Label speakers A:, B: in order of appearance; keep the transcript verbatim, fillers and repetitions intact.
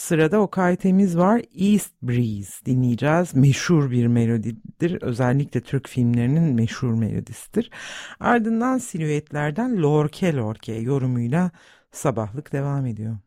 A: Sırada Okay Temiz var. East Breeze dinleyeceğiz. Meşhur bir melodidir. Özellikle Türk filmlerinin meşhur melodisidir. Ardından Silüetlerden Lorke Lorke yorumuyla sabahlık devam ediyor.